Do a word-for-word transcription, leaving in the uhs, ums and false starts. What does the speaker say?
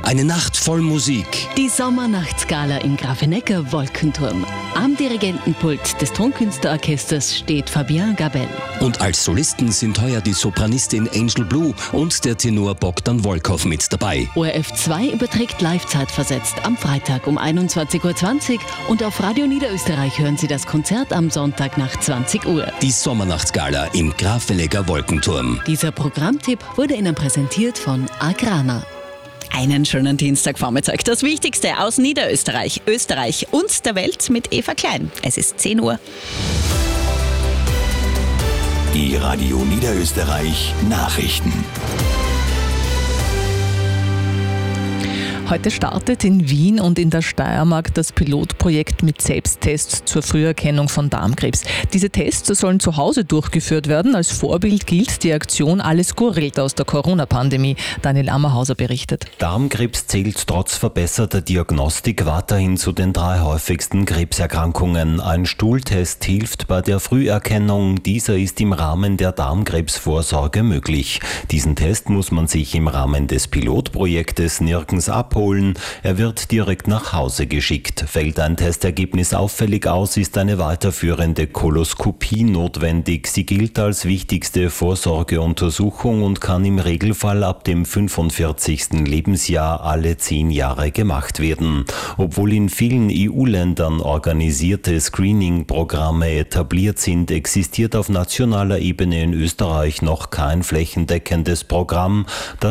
Eine Nacht voll Musik. Die Sommernachtsgala im Grafenecker Wolkenturm. Am Dirigentenpult des Tonkünstlerorchesters steht Fabien Gabel. Und als Solisten sind heuer die Sopranistin Angel Blue und der Tenor Bogdan Volkov mit dabei. O R F zwei überträgt Live-Zeit versetzt am Freitag um einundzwanzig Uhr zwanzig und auf Radio Niederösterreich hören Sie das Konzert am Sonntag nach zwanzig Uhr. Die Sommernachtsgala im Grafenecker Wolkenturm. Dieser Programmtipp wurde Ihnen präsentiert von Agrana. Einen schönen Dienstagvormittag. Das Wichtigste aus Niederösterreich, Österreich und der Welt mit Eva Klein. Es ist zehn Uhr. Die Radio Niederösterreich Nachrichten. Heute startet in Wien und in der Steiermark das Pilotprojekt mit Selbsttests zur Früherkennung von Darmkrebs. Diese Tests sollen zu Hause durchgeführt werden. Als Vorbild gilt die Aktion Alles Gurelt aus der Corona-Pandemie. Daniel Ammerhauser berichtet. Darmkrebs zählt trotz verbesserter Diagnostik weiterhin zu den drei häufigsten Krebserkrankungen. Ein Stuhltest hilft bei der Früherkennung. Dieser ist im Rahmen der Darmkrebsvorsorge möglich. Diesen Test muss man sich im Rahmen des Pilotprojektes nirgends abholen. Er wird direkt nach Hause geschickt. Fällt ein Testergebnis auffällig aus, ist eine weiterführende Koloskopie notwendig. Sie gilt als wichtigste Vorsorgeuntersuchung und kann im Regelfall ab dem fünfundvierzigsten Lebensjahr alle zehn Jahre gemacht werden. Obwohl in vielen E U-Ländern organisierte Screening-Programme etabliert sind, existiert auf nationaler Ebene in Österreich noch kein flächendeckendes Programm, das